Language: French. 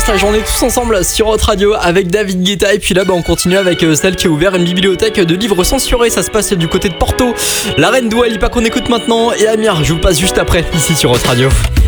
commence la journée tous ensemble sur Hot Radio avec David Guetta. Et puis là, on continue avec celle qui a ouvert une bibliothèque de livres censurés. Ça se passe du côté de Porto. La reine Dua Lipa qu'on écoute maintenant. Et Amir, je vous passe juste après, ici sur Hot Radio.